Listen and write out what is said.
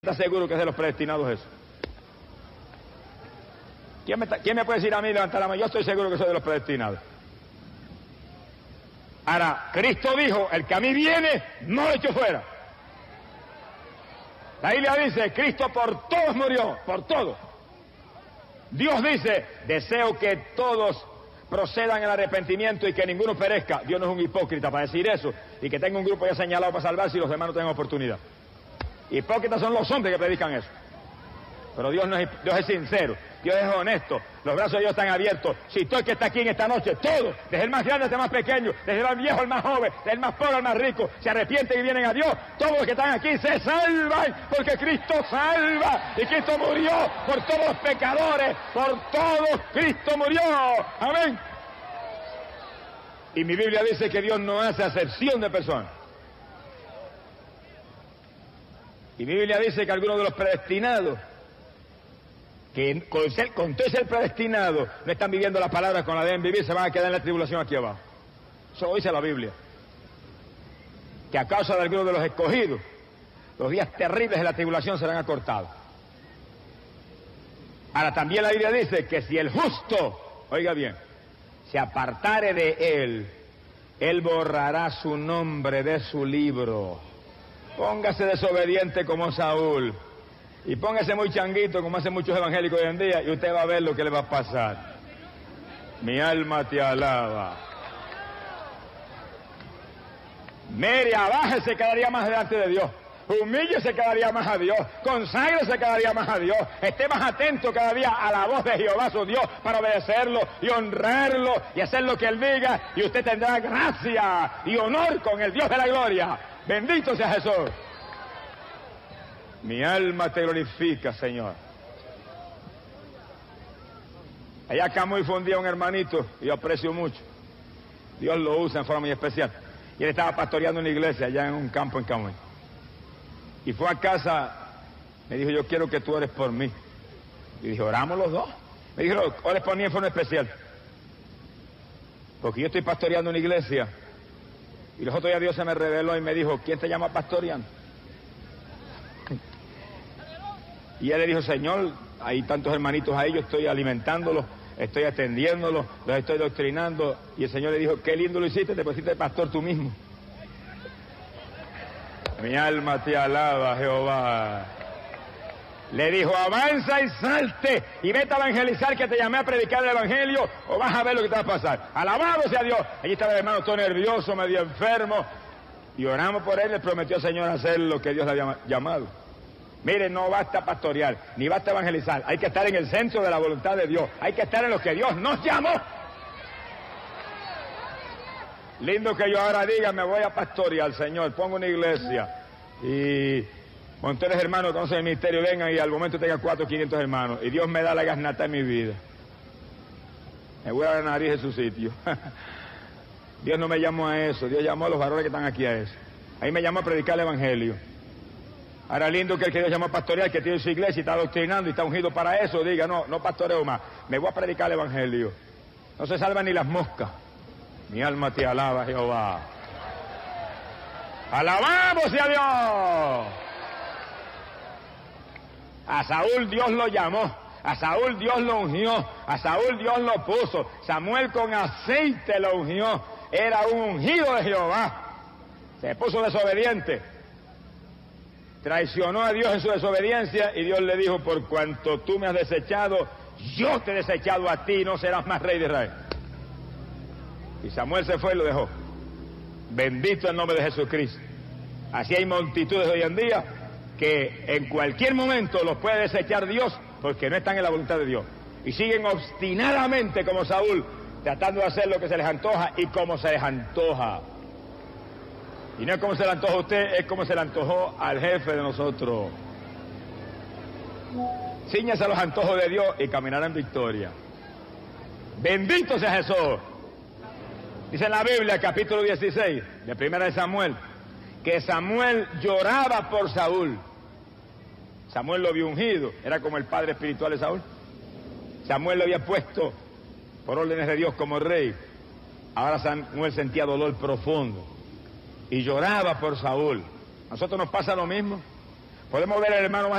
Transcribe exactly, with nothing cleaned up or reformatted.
está seguro que es de los predestinados eso? ¿Quién me, está, ¿Quién me puede decir a mí, levantar la mano? Yo estoy seguro que soy de los predestinados. Ahora, Cristo dijo, el que a mí viene, no lo echo fuera. La Biblia dice, Cristo por todos murió, por todos. Dios dice, deseo que todos procedan al arrepentimiento y que ninguno perezca. Dios no es un hipócrita para decir eso, y que tenga un grupo ya señalado para salvarse y los demás no tengan oportunidad. Hipócritas son los hombres que predican eso. Pero Dios no es, Dios es sincero, Dios es honesto, los brazos de Dios están abiertos. Si todo el que está aquí en esta noche, todos, desde el más grande hasta el más pequeño, desde el más viejo al más joven, desde el más pobre al más rico, se arrepienten y vienen a Dios, todos los que están aquí se salvan, porque Cristo salva, y Cristo murió por todos los pecadores, por todos Cristo murió, amén. Y mi Biblia dice que Dios no hace acepción de personas. Y mi Biblia dice que algunos de los predestinados, que con, ser, con todo ser predestinado, no están viviendo las palabras con la deben vivir, se van a quedar en la tribulación aquí abajo. Eso lo dice la Biblia. Que a causa de algunos de los escogidos, los días terribles de la tribulación serán acortados. Ahora también la Biblia dice que si el justo, oiga bien, se apartare de él, él borrará su nombre de su libro. Póngase desobediente como Saúl. Y póngase muy changuito, como hacen muchos evangélicos hoy en día, y usted va a ver lo que le va a pasar. Mi alma te alaba. Mire, abájese cada día más delante de Dios. Humíllese cada día más a Dios. Conságrese cada día más a Dios. Esté más atento cada día a la voz de Jehová su Dios para obedecerlo y honrarlo y hacer lo que Él diga. Y usted tendrá gracia y honor con el Dios de la gloria. Bendito sea Jesús. Mi alma te glorifica, Señor. Allá acá muy fundía un hermanito, y yo aprecio mucho. Dios lo usa en forma muy especial. Y él estaba pastoreando una iglesia allá en un campo en Camuy. Y fue a casa, me dijo, yo quiero que tú ores por mí. Y dije, oramos los dos. Me dijo, ores por mí en forma especial. Porque yo estoy pastoreando una iglesia. Y los otros días Dios se me reveló y me dijo, ¿quién te llama pastoreando? Y él le dijo, Señor, hay tantos hermanitos ahí, yo estoy alimentándolos, estoy atendiéndolos, los estoy doctrinando. Y el Señor le dijo, qué lindo lo hiciste, te pusiste pastor tú mismo. Mi alma te alaba, Jehová. Le dijo, avanza y salte y vete a evangelizar, que te llamé a predicar el evangelio, o vas a ver lo que te va a pasar. Alabado sea Dios. Allí estaba el hermano todo nervioso, medio enfermo, y oramos por él, le prometió al Señor hacer lo que Dios le había llamado. Mire, no basta pastorear, ni basta evangelizar, hay que estar en el centro de la voluntad de Dios, hay que estar en lo que Dios nos llamó. Lindo que yo ahora diga, me voy a pastorear, Señor, pongo una iglesia, y montones de hermanos que conocen el ministerio vengan y al momento tenga cuatro o quinientos hermanos, y Dios me da la gasnata en mi vida. Me voy a la nariz de su sitio. Dios no me llamó a eso, Dios llamó a los varones que están aquí a eso. Ahí me llamó a predicar el evangelio. Ahora lindo que el que Dios llamó a pastorear, que tiene su iglesia y está doctrinando y está ungido para eso, diga, no, no pastoreo más, me voy a predicar el evangelio. No se salvan ni las moscas. Mi alma te alaba, Jehová. ¡Alabamos a Dios! A Saúl Dios lo llamó, a Saúl Dios lo ungió, a Saúl Dios lo puso. Samuel con aceite lo ungió, era un ungido de Jehová. Se puso desobediente. Traicionó a Dios en su desobediencia y Dios le dijo, por cuanto tú me has desechado, yo te he desechado a ti y no serás más rey de Israel. Y Samuel se fue y lo dejó. Bendito el nombre de Jesucristo. Así hay multitudes hoy en día que en cualquier momento los puede desechar Dios porque no están en la voluntad de Dios. Y siguen obstinadamente como Saúl, tratando de hacer lo que se les antoja y como se les antoja. Y no es como se le antoja a usted, es como se le antojó al jefe de nosotros. Cíñase a los antojos de Dios y caminará en victoria. Bendito sea Jesús. Dice en la Biblia, capítulo dieciséis, de primera de Samuel, que Samuel lloraba por Saúl. Samuel lo vio ungido, era como el padre espiritual de Saúl. Samuel lo había puesto por órdenes de Dios como rey. Ahora Samuel sentía dolor profundo y lloraba por Saúl. ¿A nosotros nos pasa lo mismo? Podemos ver al hermano más